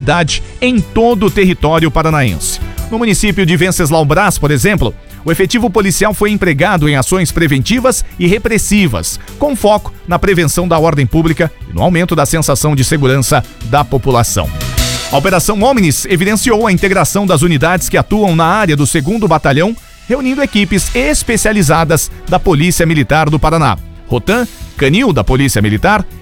criminalidade em todo o território paranaense. No município de Venceslau Braz, por exemplo, o efetivo policial foi empregado em ações preventivas e repressivas, com foco na prevenção da ordem pública e no aumento da sensação de segurança da população. A Operação Omnis evidenciou a integração das unidades que atuam na área do 2º Batalhão, reunindo equipes especializadas da Polícia Militar do Paraná, Rotam, Canil da Polícia Militar